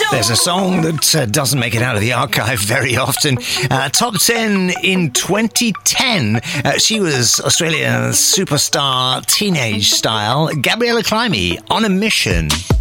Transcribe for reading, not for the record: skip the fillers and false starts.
There's a song that doesn't make it out of the archive very often. Top 10 in 2010. She was Australian superstar teenage style Gabriella Climbey, On a Mission.